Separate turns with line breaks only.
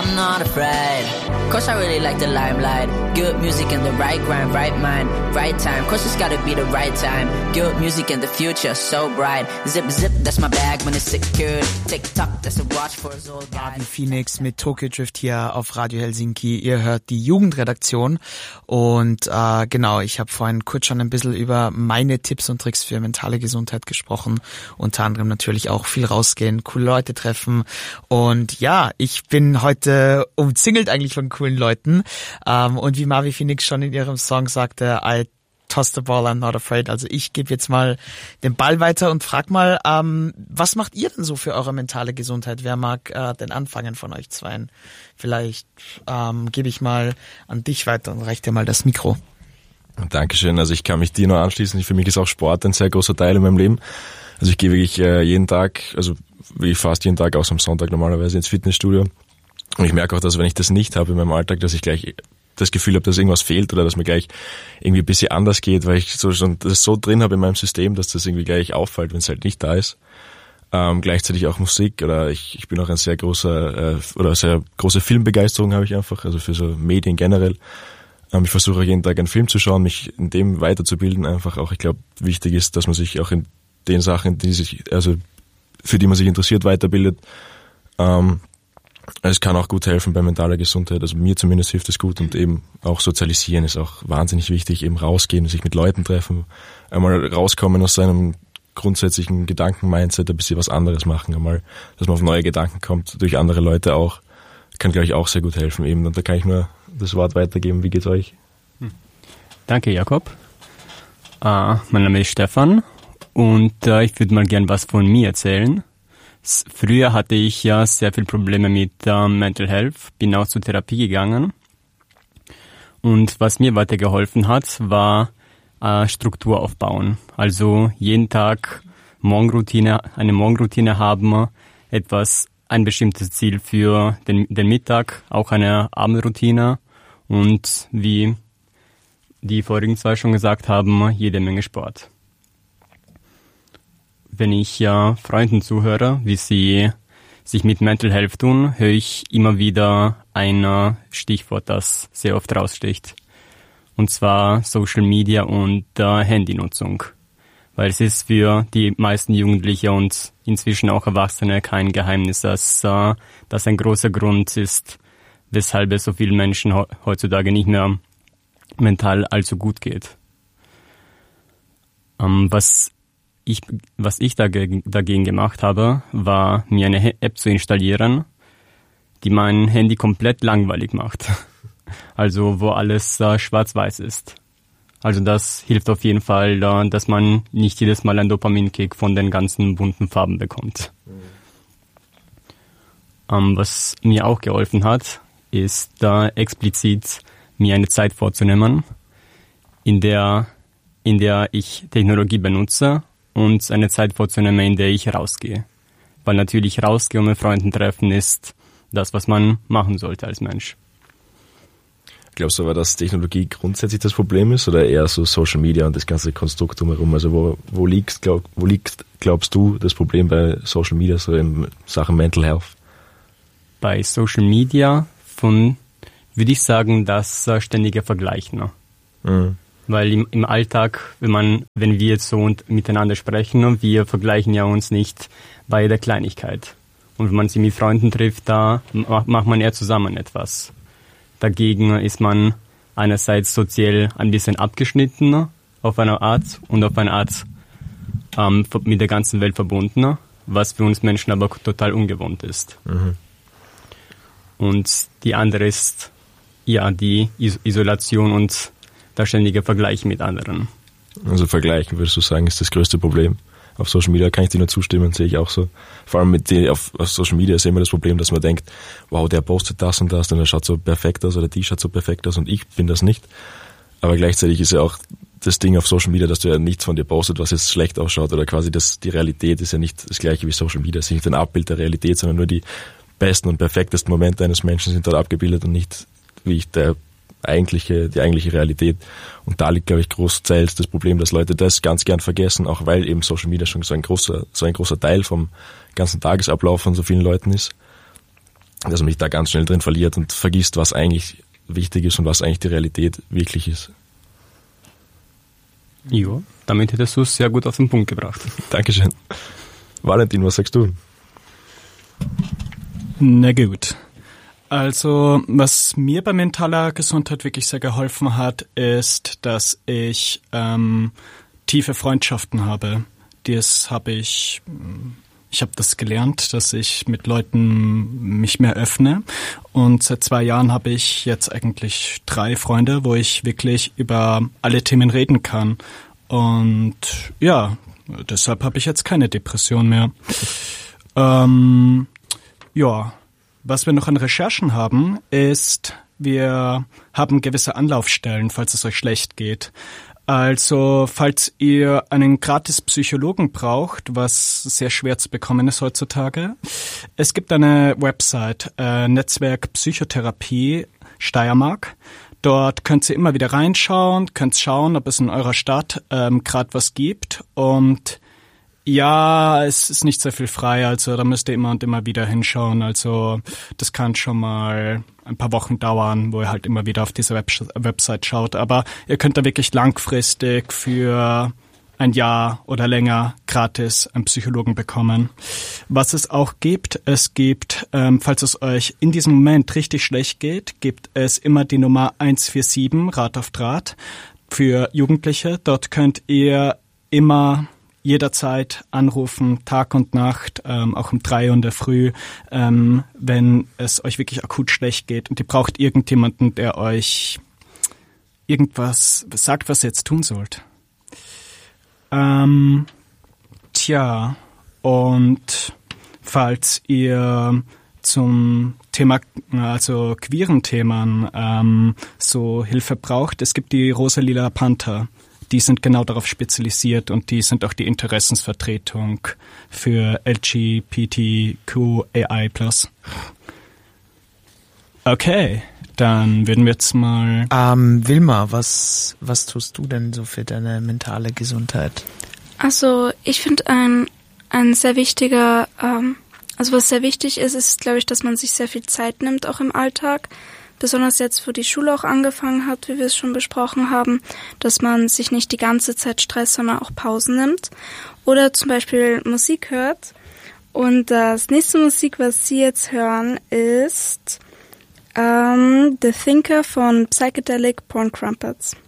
I'm not afraid. Course I really like the limelight. Good music and the right grind, right mind, right time. Course it's gotta be the right time. Good music in the future, so bright. Zip zip, that's my bag when it's secured. Tick tock, that's a watch for us all guys.
Marvin Phoenix mit Tokyo Drift hier auf Radio Helsinki. Ihr hört die Jugendredaktion und genau, ich habe vorhin kurz schon ein bisschen über meine Tipps und Tricks für mentale Gesundheit gesprochen. Unter anderem natürlich auch viel rausgehen, coole Leute treffen und ja, ich bin heute umzingelt eigentlich von coolen Leuten und wie Marvin Phoenix schon in ihrem Song sagte, I toss the ball, I'm not afraid. Also ich gebe jetzt mal den Ball weiter und frag mal, was macht ihr denn so für eure mentale Gesundheit? Wer mag denn anfangen von euch zweien? Vielleicht gebe ich mal an dich weiter und reiche dir mal das Mikro.
Dankeschön. Also ich kann mich dir nur anschließen. Für mich ist auch Sport ein sehr großer Teil in meinem Leben. Also ich gehe wirklich jeden Tag, also wie fast jeden Tag, außer am Sonntag normalerweise ins Fitnessstudio. Und ich merke auch, dass wenn ich das nicht habe in meinem Alltag, dass ich gleich das Gefühl habe, dass irgendwas fehlt oder dass mir gleich irgendwie ein bisschen anders geht, weil ich so schon das so drin habe in meinem System, dass das irgendwie gleich auffällt, wenn es halt nicht da ist. Gleichzeitig auch Musik oder ich bin auch ein sehr große Filmbegeisterung habe ich einfach, also für so Medien generell. Ich versuche jeden Tag einen Film zu schauen, mich in dem weiterzubilden einfach auch. Ich glaube, wichtig ist, dass man sich auch in den Sachen, für die man sich interessiert, weiterbildet. Es kann auch gut helfen bei mentaler Gesundheit, also mir zumindest hilft es gut und eben auch sozialisieren ist auch wahnsinnig wichtig, eben rausgehen, sich mit Leuten treffen, einmal rauskommen aus seinem grundsätzlichen Gedanken-Mindset, ein bisschen was anderes machen, einmal, dass man auf neue Gedanken kommt, durch andere Leute auch, kann glaube ich auch sehr gut helfen eben und da kann ich nur das Wort weitergeben. Wie geht's euch?
Danke Jakob. Mein Name ist Stefan und ich würde mal gern was von mir erzählen. Früher hatte ich ja sehr viel Probleme mit Mental Health, bin auch zur Therapie gegangen. Und was mir weitergeholfen hat, war Struktur aufbauen. Also jeden Tag eine Morgenroutine haben, ein bestimmtes Ziel für den Mittag, auch eine Abendroutine und wie die vorigen zwei schon gesagt haben, jede Menge Sport. Wenn ich Freunden zuhöre, wie sie sich mit Mental Health tun, höre ich immer wieder ein Stichwort, das sehr oft raussticht. Und zwar Social Media und Handynutzung. Weil es ist für die meisten Jugendliche und inzwischen auch Erwachsene kein Geheimnis, dass das ein großer Grund ist, weshalb es so vielen Menschen heutzutage nicht mehr mental allzu gut geht. Was ich dagegen gemacht habe, war, mir eine App zu installieren, die mein Handy komplett langweilig macht. Also wo alles schwarz-weiß ist. Also das hilft auf jeden Fall, dass man nicht jedes Mal einen Dopaminkick von den ganzen bunten Farben bekommt. Was mir auch geholfen hat, ist explizit mir eine Zeit vorzunehmen, in der ich Technologie benutze und eine Zeit vorzunehmen, in der ich rausgehe. Weil natürlich rausgehen und mit Freunden treffen ist das, was man machen sollte als Mensch.
Glaubst du aber, dass Technologie grundsätzlich das Problem ist oder eher so Social Media und das ganze Konstrukt drumherum? Also wo liegt, glaubst du, das Problem bei Social Media so in Sachen Mental Health?
Bei Social Media würde ich sagen, das ständige Vergleichen. Mhm. Weil im Alltag, wenn wir jetzt so miteinander sprechen, wir vergleichen ja uns nicht bei jeder Kleinigkeit. Und wenn man sich mit Freunden trifft, da macht man eher zusammen etwas. Dagegen ist man einerseits sozial ein bisschen abgeschnitten auf eine Art und auf eine Art mit der ganzen Welt verbunden, was für uns Menschen aber total ungewohnt ist. Mhm. Und die andere ist ja die Isolation und der ständige Vergleich mit anderen.
Also vergleichen, würdest du sagen, ist das größte Problem? Auf Social Media kann ich dir nur zustimmen, sehe ich auch so. Vor allem auf Social Media ist immer das Problem, dass man denkt, wow, der postet das und das und der schaut so perfekt aus oder die schaut so perfekt aus und ich bin das nicht. Aber gleichzeitig ist ja auch das Ding auf Social Media, dass du ja nichts von dir postet, was jetzt schlecht ausschaut oder quasi die Realität ist ja nicht das gleiche wie Social Media. Es ist nicht ein Abbild der Realität, sondern nur die besten und perfektesten Momente eines Menschen sind dort abgebildet und nicht wie die eigentliche Realität. Und da liegt, glaube ich, großteils das Problem, dass Leute das ganz gern vergessen, auch weil eben Social Media schon so ein großer Teil vom ganzen Tagesablauf von so vielen Leuten ist. dass man sich da ganz schnell drin verliert und vergisst, was eigentlich wichtig ist und was eigentlich die Realität wirklich ist.
Ja, damit hättest du es sehr gut auf den Punkt gebracht.
Dankeschön. Valentin, was sagst du?
Na gut. Also, was mir bei mentaler Gesundheit wirklich sehr geholfen hat, ist, dass ich tiefe Freundschaften habe. Ich habe das gelernt, dass ich mit Leuten mich mehr öffne. Und seit 2 Jahren habe ich jetzt eigentlich 3 Freunde, wo ich wirklich über alle Themen reden kann. Und ja, deshalb habe ich jetzt keine Depression mehr. Ja, was wir noch an Recherchen haben, ist, wir haben gewisse Anlaufstellen, falls es euch schlecht geht. Also, falls ihr einen gratis Psychologen braucht, was sehr schwer zu bekommen ist heutzutage, es gibt eine Website, Netzwerk Psychotherapie Steiermark. Dort könnt ihr immer wieder reinschauen, könnt schauen, ob es in eurer Stadt gerade was gibt. Und ja, es ist nicht sehr viel frei, also da müsst ihr immer und immer wieder hinschauen. Also das kann schon mal ein paar Wochen dauern, wo ihr halt immer wieder auf diese Website schaut. Aber ihr könnt da wirklich langfristig für 1 Jahr oder länger gratis einen Psychologen bekommen. Was es auch gibt, falls es euch in diesem Moment richtig schlecht geht, gibt es immer die Nummer 147, Rat auf Draht, für Jugendliche. Dort könnt ihr immer jederzeit anrufen, Tag und Nacht, auch um 3 Uhr in der Früh, wenn es euch wirklich akut schlecht geht und ihr braucht irgendjemanden, der euch irgendwas sagt, was ihr jetzt tun sollt. Und falls ihr zum Thema, also queeren Themen, so Hilfe braucht, es gibt die Rosa-Lila Panther. Die sind genau darauf spezialisiert und die sind auch die Interessensvertretung für LGBTQAI+. Okay, dann würden wir jetzt mal...
Wilma, was tust du denn so für deine mentale Gesundheit?
Also ich finde ein sehr wichtiger, also was sehr wichtig ist, glaube ich, dass man sich sehr viel Zeit nimmt, auch im Alltag. Besonders jetzt, wo die Schule auch angefangen hat, wie wir es schon besprochen haben, dass man sich nicht die ganze Zeit stresst, sondern auch Pausen nimmt. Oder zum Beispiel Musik hört. Und das nächste Musik, was Sie jetzt hören, ist The Thinker von Psychedelic Porn Crumpets.